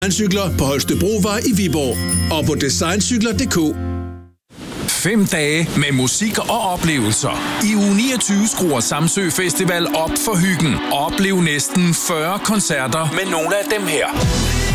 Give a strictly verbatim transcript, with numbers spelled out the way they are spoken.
Designcykler på Holstebrovej i Viborg og på designcykler punktum d k. Fem dage med musik og oplevelser. I uge niogtyve skruer Samsø Festival op for hyggen. Oplev næsten fyrre koncerter med nogle af dem her.